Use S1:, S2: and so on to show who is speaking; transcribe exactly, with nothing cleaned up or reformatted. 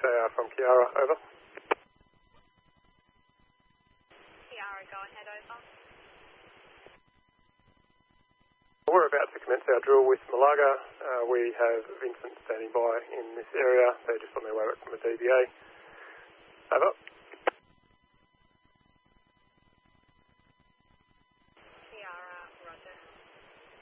S1: A R from Kiara, over.
S2: Kiara, go ahead, over.
S1: We're about to commence our drill with Malaga. Uh, we have Vincent standing by in this area. They're just on their way back from the D B A. Over.